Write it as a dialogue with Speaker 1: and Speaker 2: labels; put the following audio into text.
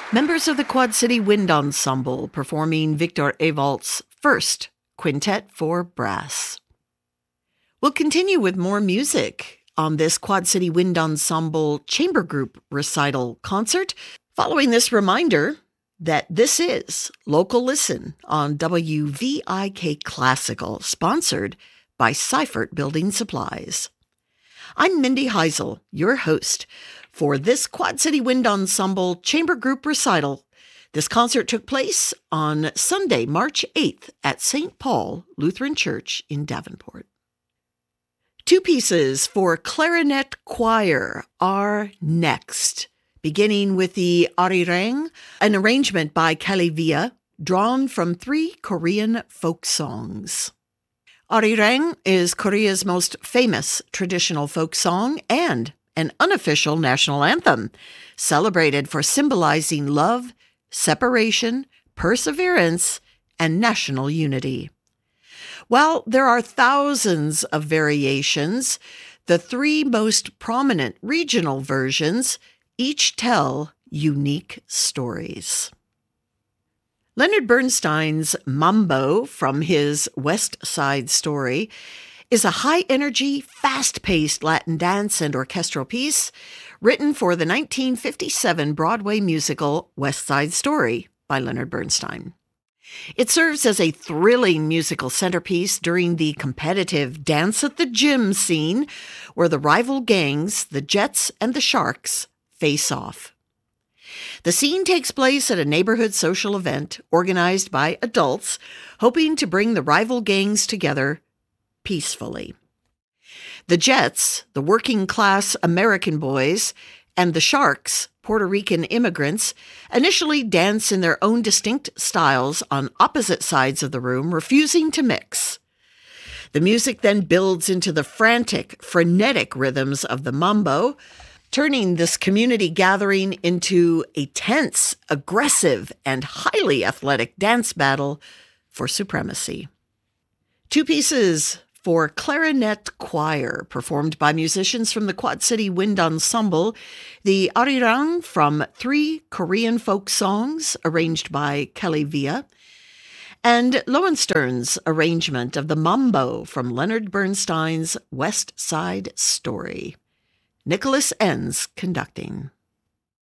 Speaker 1: Members of the Quad City Wind Ensemble performing Victor Evalt's first Quintet for Brass. We'll continue with more music on this Quad City Wind Ensemble Chamber Group recital concert, following this reminder that this is Local Listen on WVIK Classical, sponsored by Seifert Building Supplies. I'm Mindy Heisel, your host for this Quad City Wind Ensemble Chamber Group recital. This concert took place on Sunday, March 8th at St. Paul Lutheran Church in Davenport. Two pieces for clarinet choir are next, beginning with the Arirang, an arrangement by Kalevia, drawn from 3 Korean folk songs. Arirang is Korea's most famous traditional folk song and an unofficial national anthem, celebrated for symbolizing love, separation, perseverance, and national unity. While there are thousands of variations, the 3 most prominent regional versions each tell unique stories. Leonard Bernstein's Mambo from his West Side Story is a high-energy, fast-paced Latin dance and orchestral piece written for the 1957 Broadway musical West Side Story by Leonard Bernstein. It serves as a thrilling musical centerpiece during the competitive Dance at the Gym scene where the rival gangs, the Jets and the Sharks, face off. The scene takes place at a neighborhood social event organized by adults hoping to bring the rival gangs together peacefully. The Jets, the working-class American boys, and the Sharks, Puerto Rican immigrants, initially dance in their own distinct styles on opposite sides of the room, refusing to mix. The music then builds into the frantic, frenetic rhythms of the mambo, turning this community gathering into a tense, aggressive, and highly athletic dance battle for supremacy. Two pieces for clarinet choir, performed by musicians from the Quad City Wind Ensemble, the Arirang from 3 Korean folk songs arranged by Kalevia, and Lowenstern's arrangement of the Mambo from Leonard Bernstein's West Side Story. Nicholas Enns conducting.